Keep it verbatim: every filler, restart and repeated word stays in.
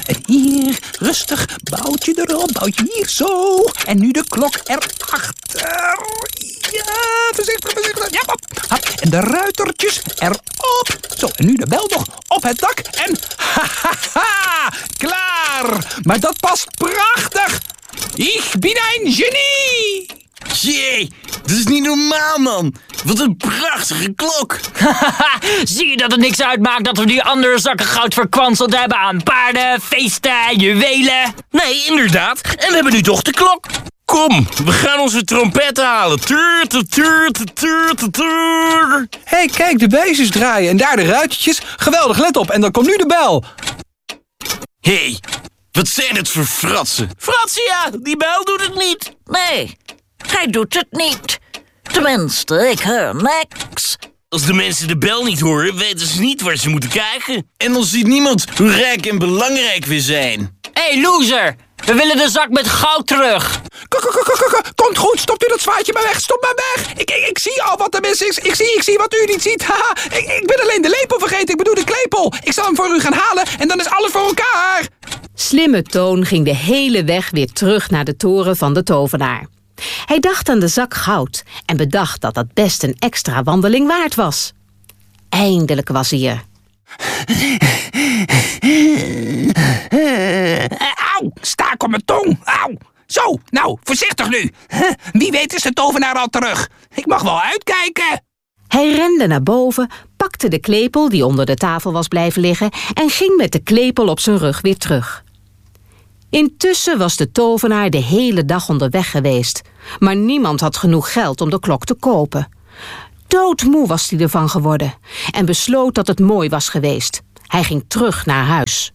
En hier, rustig, boutje erop, boutje hier, zo. En nu de klok erachter. Ja, voorzichtig, voorzichtig. Ja, hop, hop. En de ruitertjes erop. Zo, en nu de bel nog op het dak. En ha, ha, ha, klaar. Maar dat past prachtig. Ik ben een genie. Jee, dat is niet normaal, man. Wat een prachtige klok. Zie je dat het niks uitmaakt dat we die andere zakken goud verkwanseld hebben aan paarden, feesten, juwelen? Nee, inderdaad. En we hebben nu toch de klok. Kom, we gaan onze trompet halen. Tuur, tuur, tuur, tuur, tuur, tuur. Hé, hey, kijk, de beestjes draaien en daar de ruitertjes. Geweldig, let op. En dan komt nu de bel. Hé, hey, wat zijn het voor fratsen? Fratsia, die bel doet het niet. Nee, hij doet het niet. Tenminste, ik hoor niks. Als de mensen de bel niet horen, weten ze niet waar ze moeten kijken. En dan ziet niemand hoe rijk en belangrijk we zijn. Hé, hey, loser. We willen de zak met goud terug. Komt goed, stopt u dat zwaardje maar weg, stop maar weg. Ik, ik, ik zie al wat er mis is. Ik zie, ik zie wat u niet ziet. Haha, ik, ik ben alleen de lepel vergeten, ik bedoel de klepel. Ik zal hem voor u gaan halen en dan is alles voor elkaar. Slimme Toon ging de hele weg weer terug naar de toren van de tovenaar. Hij dacht aan de zak goud en bedacht dat dat best een extra wandeling waard was. Eindelijk was hij er. Auw, staak op mijn tong. Auw. Zo, nou, voorzichtig nu. Wie weet is de tovenaar al terug. Ik mag wel uitkijken. Hij rende naar boven, pakte de klepel die onder de tafel was blijven liggen en ging met de klepel op zijn rug weer terug. Intussen was de tovenaar de hele dag onderweg geweest, maar niemand had genoeg geld om de klok te kopen. Doodmoe was hij ervan geworden en besloot dat het mooi was geweest. Hij ging terug naar huis.